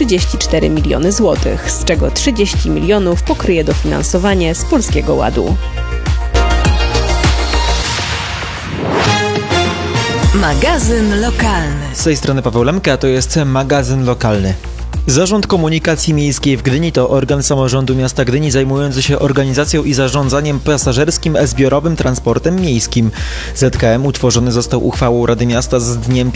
34 miliony złotych, z czego 30 milionów pokryje dofinansowanie z Polskiego Ładu. Magazyn lokalny. Z tej strony Paweł Lemka, to jest magazyn lokalny. Zarząd Komunikacji Miejskiej w Gdyni to organ samorządu miasta Gdyni zajmujący się organizacją i zarządzaniem pasażerskim zbiorowym transportem miejskim. ZKM utworzony został uchwałą Rady Miasta z dniem